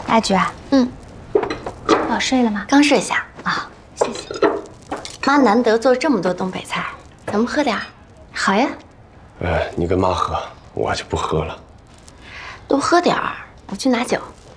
阿菊啊，宝睡了吗？ 刚睡下啊，谢谢。 妈难得做这么多东北菜，咱们喝点儿。 好呀。 你跟妈喝，我就不喝了。 多喝点儿，我去拿酒。